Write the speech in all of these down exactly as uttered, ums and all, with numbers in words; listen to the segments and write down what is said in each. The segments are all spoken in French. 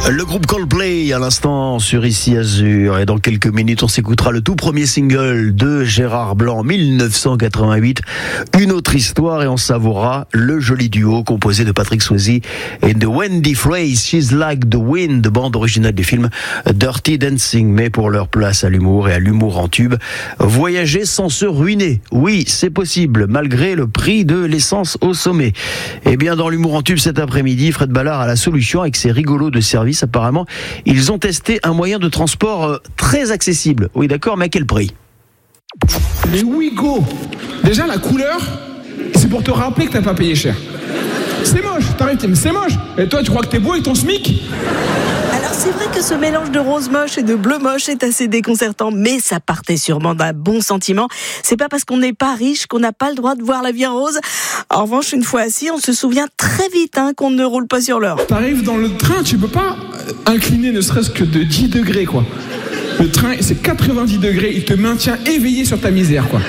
Le groupe Coldplay à l'instant sur Ici Azur, et dans quelques minutes on s'écoutera le tout premier single de Gérard Blanc mille neuf cent quatre-vingt-huit, Une autre histoire, et on savourera le joli duo composé de Patrick Swayze et de Wendy Phrase, She's Like the Wind, bande originale du film Dirty Dancing. Mais pour leur place à l'humour et à l'humour en tube, voyager sans se ruiner, oui c'est possible malgré le prix de l'essence au sommet. Et bien dans l'humour en tube cet après-midi, Fred Ballard a la solution avec ses rigolos de service. Apparemment, ils ont testé un moyen de transport euh, très accessible. Oui, d'accord, mais à quel prix ? Les Ouigo. Déjà, la couleur, c'est pour te rappeler que t'as pas payé cher. C'est moche, t'arrives, mais c'est moche. Et toi, tu crois que t'es beau avec ton SMIC ? Alors c'est vrai que ce mélange de rose moche et de bleu moche est assez déconcertant, mais ça partait sûrement d'un bon sentiment. C'est pas parce qu'on n'est pas riche qu'on n'a pas le droit de voir la vie en rose. En revanche, une fois assis, on se souvient très vite hein, qu'on ne roule pas sur l'heure. T'arrives dans le train, tu peux pas incliner ne serait-ce que de dix degrés, quoi. Le train, c'est quatre-vingt-dix degrés, il te maintient éveillé sur ta misère, quoi.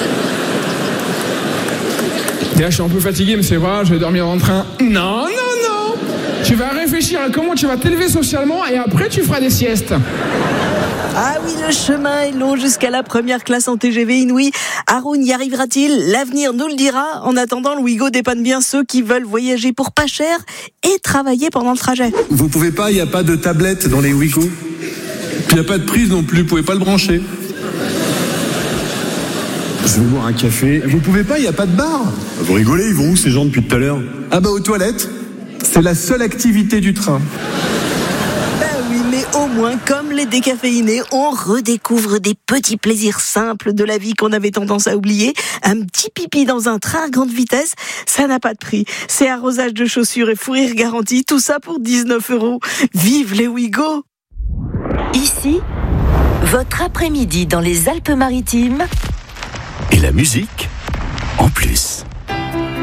Et là, je suis un peu fatigué, mais c'est vrai, je vais dormir dans le train. Non, non, non. Tu vas réfléchir à comment tu vas t'élever socialement et après, tu feras des siestes. Ah oui, le chemin est long jusqu'à la première classe en T G V inouï. Haroun y arrivera-t-il ? L'avenir nous le dira. En attendant, le Ouigo dépanne bien ceux qui veulent voyager pour pas cher et travailler pendant le trajet. Vous pouvez pas, il n'y a pas de tablette dans les Ouigo. Puis il n'y a pas de prise non plus, vous pouvez pas le brancher. Je veux boire un café. Vous pouvez pas, il n'y a pas de bar. Vous rigolez, ils vont où ces gens depuis tout à l'heure ? Ah bah aux toilettes. C'est la seule activité du train. Ben oui, mais au moins, comme les décaféinés, on redécouvre des petits plaisirs simples de la vie qu'on avait tendance à oublier. Un petit pipi dans un train à grande vitesse, ça n'a pas de prix. C'est arrosage de chaussures et fou rire garanti, tout ça pour dix-neuf euros. Vive les Ouigo! Ici, votre après-midi dans les Alpes-Maritimes. Et la musique en plus.